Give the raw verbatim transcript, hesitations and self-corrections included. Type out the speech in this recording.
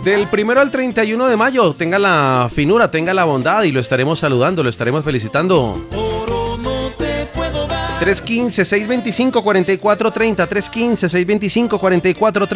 Del primero al treinta y uno de mayo, tenga la finura, tenga la bondad y lo estaremos saludando, lo estaremos felicitando. tres uno cinco, seis dos cinco, cuatro cuatro tres cero, tres uno cinco, seis dos cinco, cuatro cuatro tres cero.